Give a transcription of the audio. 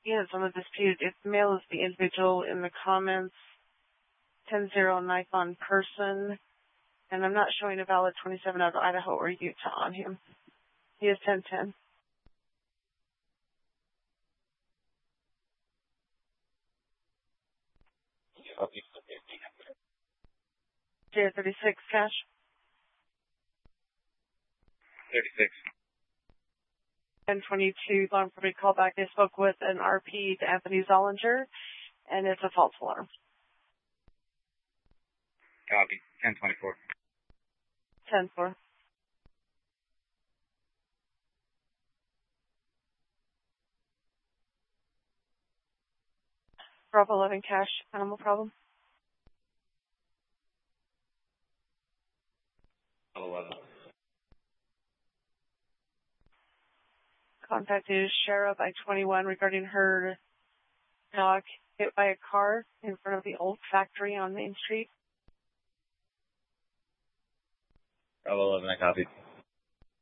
units on the dispute. If the male is the individual in the comments, 10-0 knife on person, and I'm not showing a valid 27 out of Idaho or Utah on him. He is 10-10. 36 cash. 36. 1022 alarm for me callback. I spoke with an RP to Anthony Zollinger, and it's a false alarm. Copy. 1024. 10-4. Bravo 11 cash. Animal problem. 11. Contacted Sheriff I-21 regarding her dog hit by a car in front of the old factory on Main Street. Bravo 11, I copy.